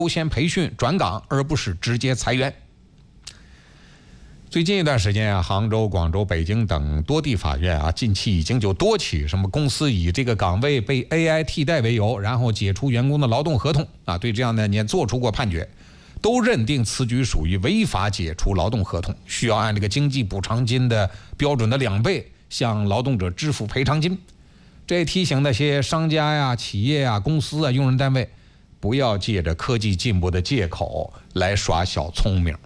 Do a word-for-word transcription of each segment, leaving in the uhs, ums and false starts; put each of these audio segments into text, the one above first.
优先培训转岗，而不是直接裁员。最近一段时间啊，杭州、广州、北京等多地法院啊，近期已经就多起什么公司以这个岗位被 A I 替代为由，然后解除员工的劳动合同啊，对这样的也做出过判决，都认定此举属于违法解除劳动合同，需要按这个经济补偿金的标准的两倍向劳动者支付赔偿金。这也提醒那些商家呀、企业呀、公司啊、用人单位，不要借着科技进步的借口来耍小聪明。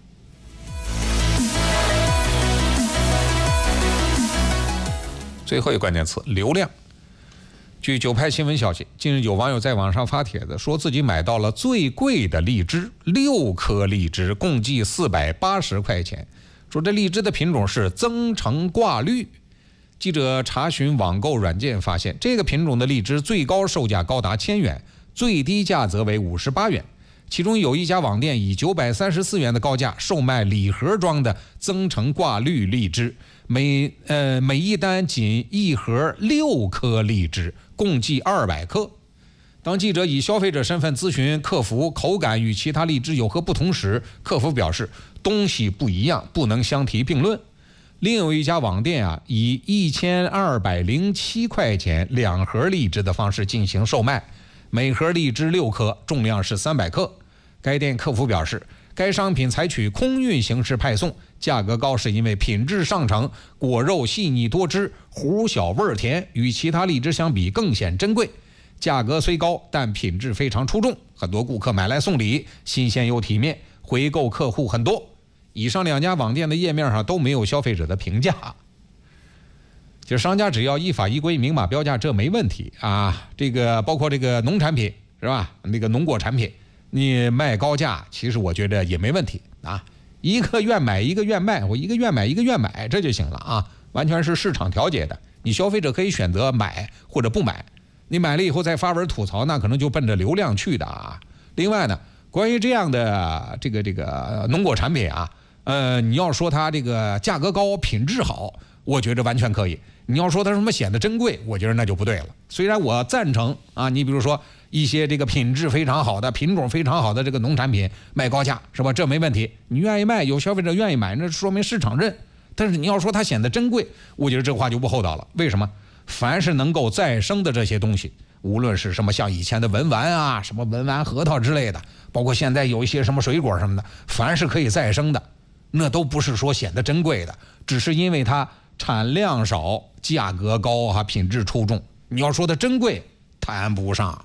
最后一个关键词：流量。据九派新闻消息，近日有网友在网上发帖子，说自己买到了最贵的荔枝，六颗荔枝共计四百八十块钱。说这荔枝的品种是增城挂绿。记者查询网购软件发现，这个品种的荔枝最高售价高达千元，最低价则为五十八元。其中有一家网店以九百三十四元的高价售卖礼盒装的增城挂绿荔枝，每呃每一单仅一盒六颗荔枝，共计二百克。当记者以消费者身份咨询客服口感与其他荔枝有何不同时，客服表示东西不一样，不能相提并论。另有一家网店啊，以一千二百零七块钱两盒荔枝的方式进行售卖，每盒荔枝六颗，重量是三百克。该店客服表示，该商品采取空运形式派送，价格高是因为品质上乘，果肉细腻多汁，核小味甜，与其他荔枝相比更显珍贵。价格虽高，但品质非常出众，很多顾客买来送礼，新鲜又体面，回购客户很多。以上两家网店的页面上都没有消费者的评价。就商家只要依法依规明码标价，这没问题啊。这个包括这个农产品是吧？那个农果产品，你卖高价，其实我觉得也没问题啊。一个愿买一个愿卖，我一个愿买一个愿买，这就行了啊。完全是市场调节的，你消费者可以选择买或者不买。你买了以后再发文吐槽，那可能就奔着流量去的啊。另外呢，关于这样的这个这个农果产品啊，呃，你要说它这个价格高、品质好，我觉得完全可以。你要说它什么显得珍贵，我觉得那就不对了。虽然我赞成啊，你比如说一些这个品质非常好的、品种非常好的这个农产品卖高价，是吧？这没问题，你愿意卖，有消费者愿意买，那说明市场认。但是你要说它显得珍贵，我觉得这话就不厚道了。为什么？凡是能够再生的这些东西，无论是什么像以前的文玩啊，什么文玩核桃之类的，包括现在有一些什么水果什么的，凡是可以再生的，那都不是说显得珍贵的，只是因为它产量少、价格高啊，品质出众。你要说它珍贵，谈不上。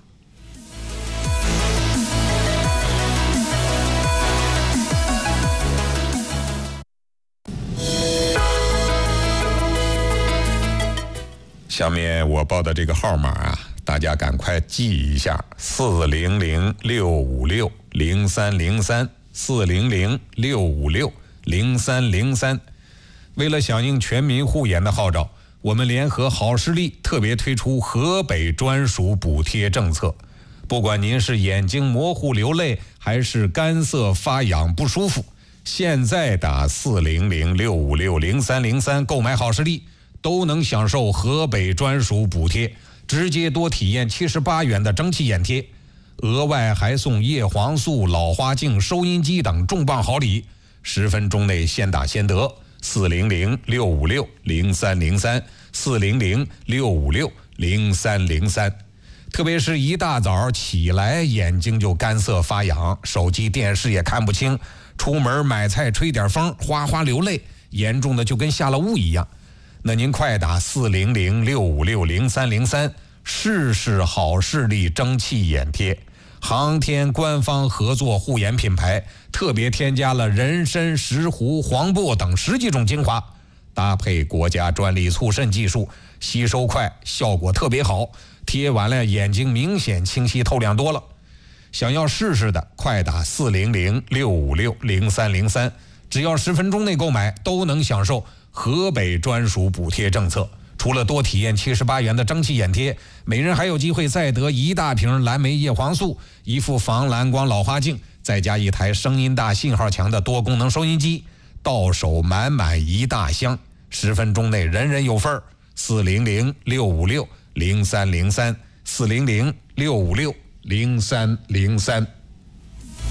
下面我报的这个号码啊，大家赶快记一下：四零零六五六零三零三，四零零六五六零三零三。为了响应全民护眼的号召，我们联合好视力特别推出河北专属补贴政策。不管您是眼睛模糊流泪，还是干涩发痒不舒服，现在打四零零六五六零三零三购买好视力，都能享受河北专属补贴，直接多体验七十八元的蒸汽眼贴，额外还送叶黄素、老花镜、收音机等重磅好礼，十分钟内先打先得。四零零六五六零三零三，四零零六五六零三零三。特别是一大早起来，眼睛就干涩发痒，手机电视也看不清，出门买菜吹点风，哗哗流泪，严重的就跟下了雾一样。那您快打四零零六五六零三零三，试试好视力蒸汽眼贴。航天官方合作护眼品牌，特别添加了人参、石斛、黄柏等十几种精华，搭配国家专利促渗技术，吸收快，效果特别好，贴完了眼睛明显清晰透亮多了。想要试试的，快打四零零六五六零三零三，只要十分钟内购买，都能享受河北专属补贴政策。除了多体验七十八元的蒸汽眼贴，每人还有机会再得一大瓶蓝莓叶黄素，一副防蓝光老花镜，再加一台声音大、信号强的多功能收音机，到手满满一大箱，十分钟内人人有份儿。四零零六五六零三零三，四零零六五六零三零三。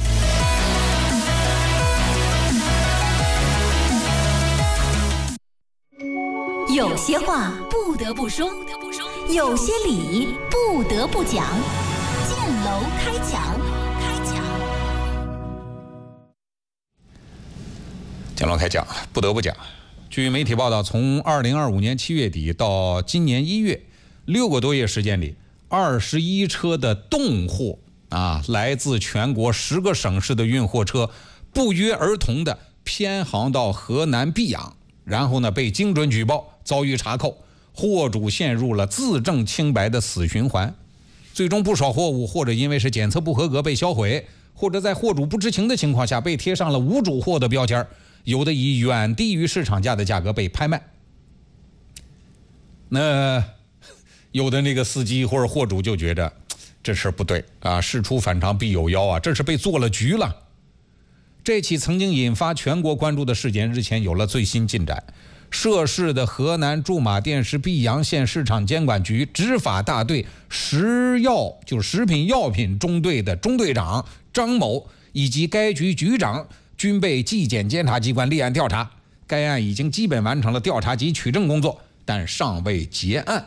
有些话不得不说，有些理不得不讲。建楼开讲， 建楼开讲，不得不讲。据媒体报道，从二零二五年七月底到今年一月，六个多月时间里，二十一车的动货啊，来自全国十个省市的运货车，不约而同的偏航到河南泌阳，然后呢被精准举报，遭遇查扣，货主陷入了自证清白的死循环。最终不少货物或者因为是检测不合格被销毁，或者在货主不知情的情况下被贴上了无主货的标签，有的以远低于市场价的价格被拍卖。那有的那个司机或者货主就觉得这事不对啊，事出反常必有妖啊，这是被做了局了。这起曾经引发全国关注的事件日前有了最新进展。涉事的河南驻马店市泌阳县市场监管局执法大队食药就是食品药品中队的中队长张某以及该局局长均被纪检监察机关立案调查。该案已经基本完成了调查及取证工作，但尚未结案。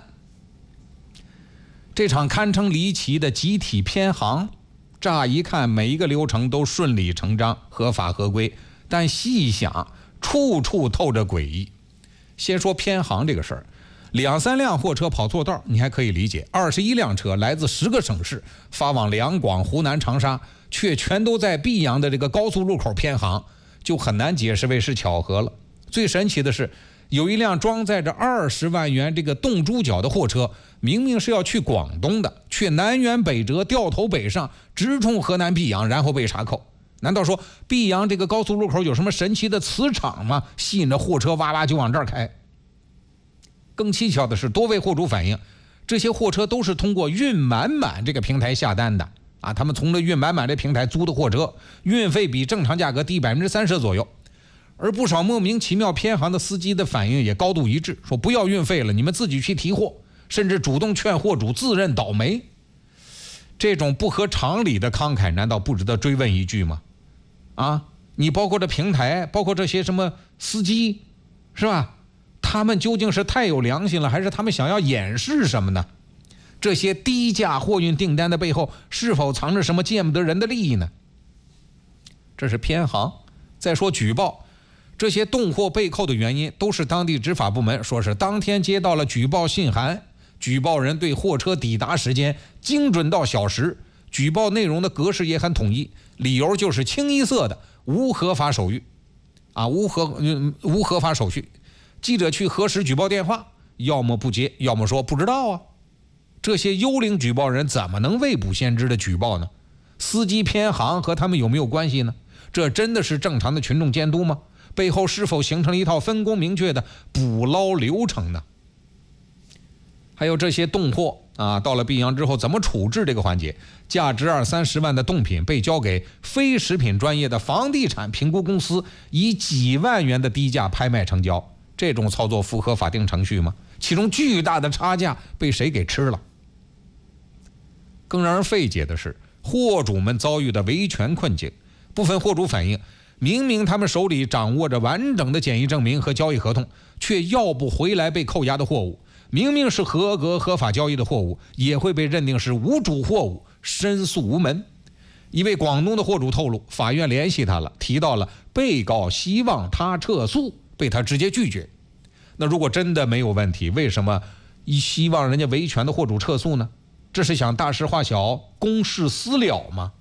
这场堪称离奇的集体偏航，乍一看每一个流程都顺理成章、合法合规，但细想，处处透着诡异。先说偏航这个事儿，两三辆货车跑错道你还可以理解，二十一辆车来自十个省市，发往两广、湖南、长沙，却全都在泌阳的这个高速路口偏航，就很难解释为是巧合了。最神奇的是，有一辆装载着二十万元这个冻猪脚的货车，明明是要去广东的，却南辕北辙，掉头北上，直冲河南泌阳，然后被查扣。难道说泌阳这个高速路口有什么神奇的磁场吗？吸引着货车哇哇就往这儿开。更蹊跷的是，多位货主反映，这些货车都是通过运满满这个平台下单的啊，他们从这运满满这平台租的货车，运费比正常价格低百分之三十左右。而不少莫名其妙偏航的司机的反应也高度一致，说不要运费了，你们自己去提货，甚至主动劝货主自认倒霉。这种不合常理的慷慨，难道不值得追问一句吗？啊，你包括这平台，包括这些什么司机，是吧？他们究竟是太有良心了，还是他们想要掩饰什么呢？这些低价货运订单的背后，是否藏着什么见不得人的利益呢？这是偏航。再说举报，这些动货被扣的原因，都是当地执法部门说是当天接到了举报信函，举报人对货车抵达时间精准到小时，举报内容的格式也很统一，理由就是清一色的无合法手续啊，无合、嗯、无合法手续。记者去核实举报电话，要么不接，要么说不知道啊。这些幽灵举报人怎么能未卜先知的举报呢？司机偏航和他们有没有关系呢？这真的是正常的群众监督吗？背后是否形成了一套分工明确的捕捞流程呢？还有这些冻货啊，到了泌阳之后怎么处置这个环节，价值二三十万的冻品被交给非食品专业的房地产评估公司，以几万元的低价拍卖成交。这种操作符合法定程序吗？其中巨大的差价被谁给吃了？更让人费解的是，货主们遭遇的维权困境。部分货主反映，明明他们手里掌握着完整的检疫证明和交易合同，却要不回来被扣押的货物，明明是合格合法交易的货物，也会被认定是无主货物，申诉无门。一位广东的货主透露，法院联系他了，提到了被告希望他撤诉，被他直接拒绝。那如果真的没有问题，为什么希望人家维权的货主撤诉呢？这是想大事化小，公事私了吗？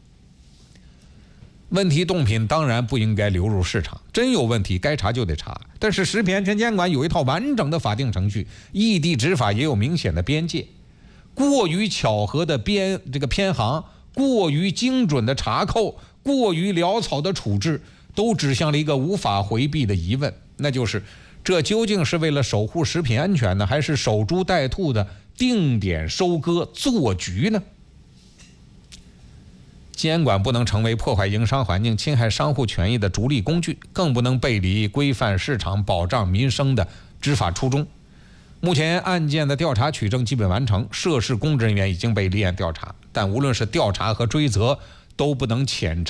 问题冻品当然不应该流入市场，真有问题该查就得查。但是食品安全监管有一套完整的法定程序，异地执法也有明显的边界。过于巧合的边这个偏航，过于精准的查扣，过于潦草的处置，都指向了一个无法回避的疑问，那就是这究竟是为了守护食品安全呢，还是守株待兔的定点收割做局呢？监管不能成为破坏营商环境、侵害商户权益的逐利工具，更不能背离规范市场、保障民生的执法初衷。目前案件的调查取证基本完成，涉事公职人员已经被立案调查，但无论是调查和追责，都不能浅尝